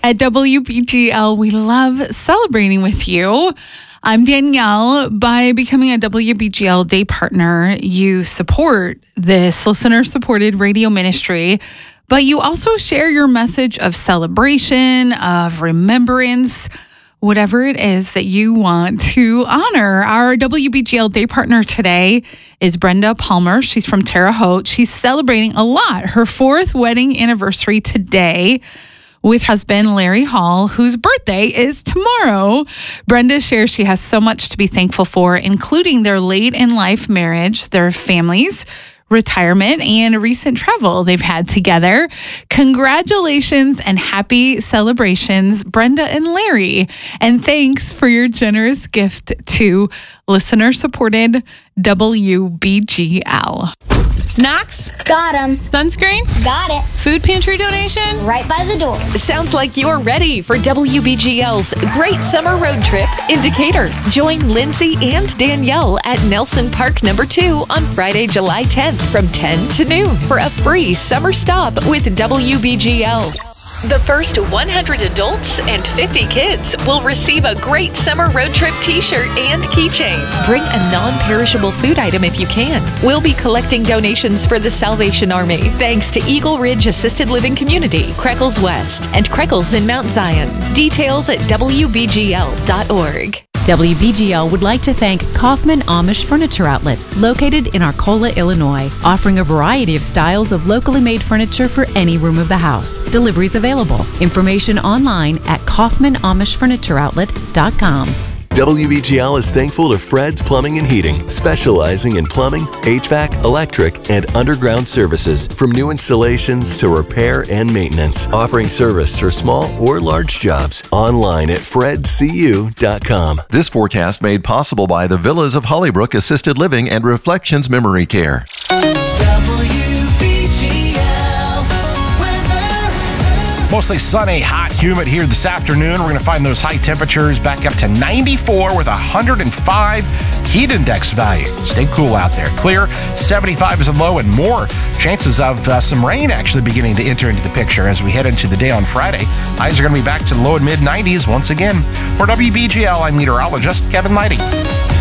At WBGL, we love celebrating with you. I'm Danielle. By becoming a WBGL Day Partner, you support this listener-supported radio ministry, but you also share your message of celebration, of remembrance, whatever it is that you want to honor. Our WBGL Day Partner today is Brenda Palmer. She's from Terre Haute. She's celebrating a lot. Her 4th wedding anniversary today with husband Larry Hall, whose birthday is tomorrow. Brenda shares she has so much to be thankful for, including their late-in-life marriage, their families, retirement, and recent travel they've had together. Congratulations and happy celebrations, Brenda and Larry. And thanks for your generous gift to listener-supported WBGL. Snacks? Got 'em. Sunscreen? Got it. Food pantry donation? Right by the door. Sounds like you're ready for WBGL's Great Summer Road Trip in Decatur. Join Lindsay and Danielle at Nelson Park No. 2 on Friday, July 10th from 10 to noon for a free summer stop with WBGL. The first 100 adults and 50 kids will receive a Great Summer Road Trip t-shirt and keychain. Bring a non-perishable food item if you can. We'll be collecting donations for the Salvation Army, thanks to Eagle Ridge Assisted Living Community, Creckles West, and Creckles in Mount Zion. Details at WBGL.org. WBGL would like to thank Kaufman Amish Furniture Outlet, located in Arcola, Illinois, offering a variety of styles of locally made furniture for any room of the house. Deliveries available. Information online at KaufmanAmishFurnitureOutlet.com. WBGL is thankful to Fred's Plumbing and Heating, specializing in plumbing, HVAC, electric, and underground services, from new installations to repair and maintenance, offering service for small or large jobs. Online at fredcu.com. This forecast made possible by the Villas of Hollybrook Assisted Living and Reflections Memory Care. Mostly sunny, hot, humid here this afternoon. We're going to find those high temperatures back up to 94 with 105 heat index value. Stay cool out there. Clear, 75 is a low, and more chances of some rain actually beginning to enter into the picture as we head into the day on Friday. Highs are going to be back to the low and mid 90s once again. For WBGL, I'm meteorologist Kevin Leidy.